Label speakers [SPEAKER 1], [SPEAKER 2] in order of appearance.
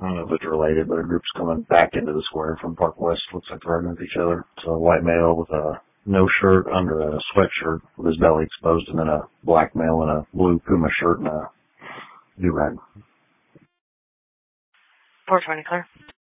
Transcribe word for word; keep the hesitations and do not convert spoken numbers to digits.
[SPEAKER 1] don't know if it's related, but a group's coming back into the square from Park West. Looks like they're arguing with each other. It's a white male with a no shirt under a sweatshirt with his belly exposed, and then a black male in a blue Puma shirt and a do-rag.
[SPEAKER 2] four twenty, clear.